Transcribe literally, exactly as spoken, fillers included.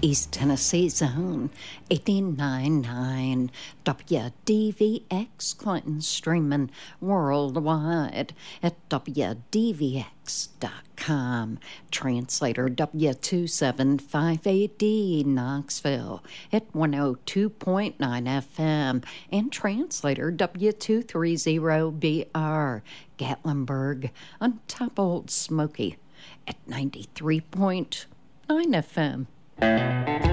East Tennessee Zone, eighty-nine point nine W D V X Clinton, streaming worldwide at W D V X dot com. Translator W two seven five A D Knoxville at one oh two point nine F M, and Translator W two thirty B R Gatlinburg on Top Old Smoky at ninety-three point nine F M.